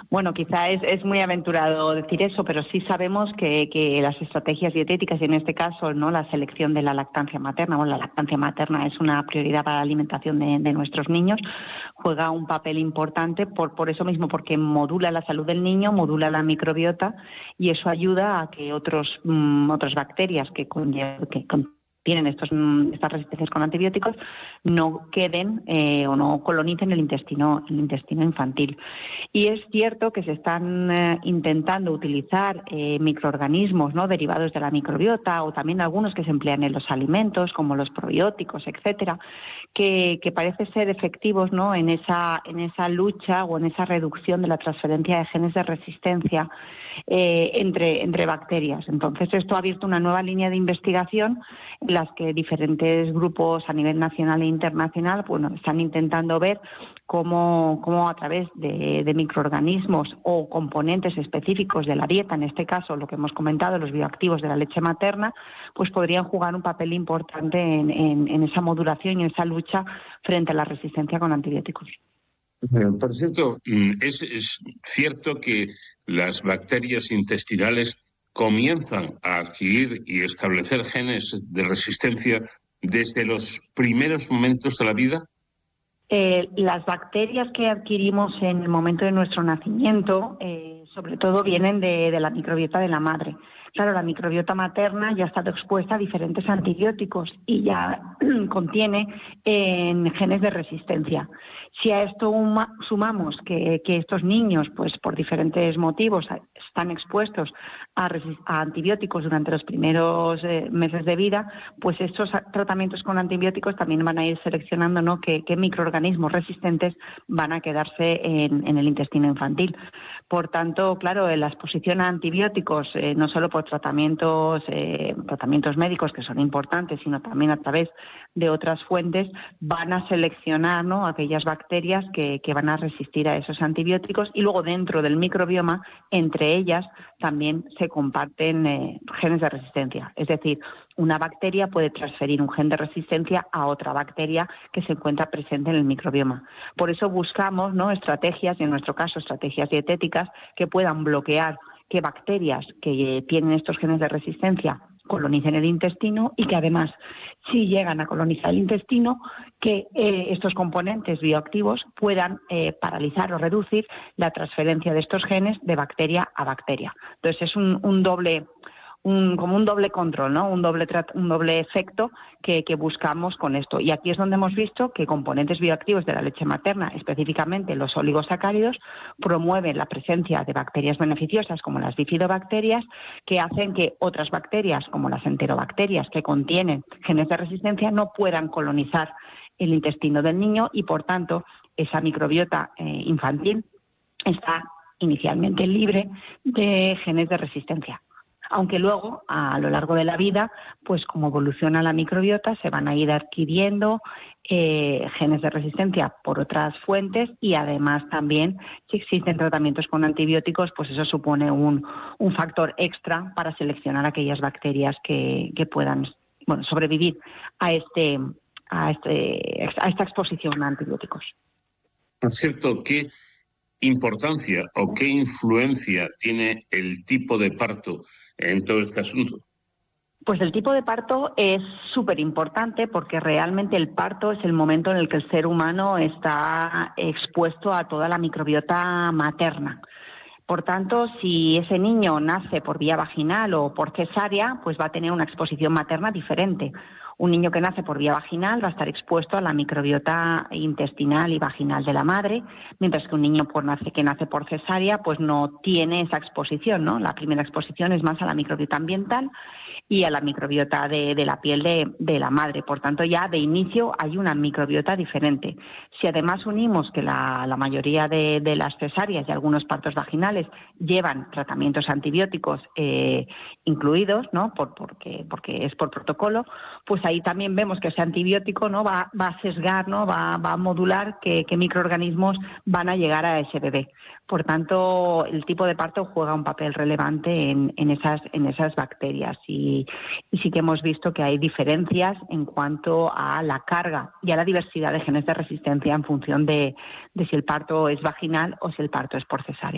Bueno, quizá es muy aventurado decir eso, pero sí sabemos que las estrategias dietéticas, y en este caso, ¿no?, la selección de la lactancia materna, bueno, la lactancia materna es una prioridad para la alimentación de nuestros niños, juega un papel importante por eso mismo, porque modula la salud del niño, modula la microbiota, y eso ayuda a que otras bacterias que tienen estas resistencias con antibióticos no queden o no colonicen el intestino infantil. Y es cierto que se están intentando utilizar microorganismos, ¿no?, derivados de la microbiota, o también algunos que se emplean en los alimentos, como los probióticos, etcétera, que parece ser efectivos, ¿no?, en esa lucha o en esa reducción de la transferencia de genes de resistencia entre bacterias. Entonces, esto ha abierto una nueva línea de investigación en las que diferentes grupos a nivel nacional e internacional, bueno, están intentando ver cómo a través de microorganismos o componentes específicos de la dieta, en este caso lo que hemos comentado, los bioactivos de la leche materna, pues podrían jugar un papel importante en esa modulación y en esa lucha frente a la resistencia con antibióticos. Por cierto, es cierto que las bacterias intestinales comienzan a adquirir y establecer genes de resistencia desde los primeros momentos de la vida. Las bacterias que adquirimos en el momento de nuestro nacimiento, sobre todo vienen de la microbiota de la madre. Claro, la microbiota materna ya ha estado expuesta a diferentes antibióticos y ya contiene genes de resistencia. Si a esto sumamos que estos niños, pues por diferentes motivos, están expuestos a antibióticos durante los primeros meses de vida, pues estos tratamientos con antibióticos también van a ir seleccionando, ¿no?, qué microorganismos resistentes van a quedarse en el intestino infantil. Por tanto, claro, la exposición a antibióticos, no solo por tratamientos médicos, que son importantes, sino también a través de otras fuentes, van a seleccionar, ¿no?, aquellas bacterias que van a resistir a esos antibióticos, y luego dentro del microbioma, entre ellas, también se comparten genes de resistencia. Es decir, una bacteria puede transferir un gen de resistencia a otra bacteria que se encuentra presente en el microbioma. Por eso buscamos, ¿no?, estrategias, y en nuestro caso estrategias dietéticas, que puedan bloquear que bacterias que tienen estos genes de resistencia colonicen el intestino, y que además, si llegan a colonizar el intestino, que estos componentes bioactivos puedan paralizar o reducir la transferencia de estos genes de bacteria a bacteria. Entonces es un doble control, ¿no?, un doble efecto que buscamos con esto. Y aquí es donde hemos visto que componentes bioactivos de la leche materna, específicamente los oligosacáridos, promueven la presencia de bacterias beneficiosas como las bifidobacterias, que hacen que otras bacterias, como las enterobacterias, que contienen genes de resistencia, no puedan colonizar el intestino del niño, y por tanto esa microbiota infantil está inicialmente libre de genes de resistencia. Aunque luego, a lo largo de la vida, pues como evoluciona la microbiota, se van a ir adquiriendo genes de resistencia por otras fuentes, y además también, si existen tratamientos con antibióticos, pues eso supone un factor extra para seleccionar aquellas bacterias que puedan, bueno, sobrevivir a esta exposición a antibióticos. Por cierto, ¿qué importancia o qué influencia tiene el tipo de parto en todo este asunto? Pues el tipo de parto es súper importante, porque realmente el parto es el momento en el que el ser humano está expuesto a toda la microbiota materna. Por tanto, si ese niño nace por vía vaginal o por cesárea, pues va a tener una exposición materna diferente. Un niño que nace por vía vaginal va a estar expuesto a la microbiota intestinal y vaginal de la madre, mientras que un niño que nace por cesárea pues no tiene esa exposición, ¿no? La primera exposición es más a la microbiota ambiental y a la microbiota de la piel de la madre. Por tanto, ya de inicio hay una microbiota diferente. Si además unimos que la mayoría de las cesáreas y algunos partos vaginales llevan tratamientos antibióticos incluidos, ¿no?, porque es por protocolo, pues ahí también vemos que ese antibiótico, ¿no?, va a sesgar, ¿no?, va a modular qué microorganismos van a llegar a ese bebé. Por tanto, el tipo de parto juega un papel relevante en esas bacterias, y sí que hemos visto que hay diferencias en cuanto a la carga y a la diversidad de genes de resistencia en función de si el parto es vaginal o si el parto es por cesárea.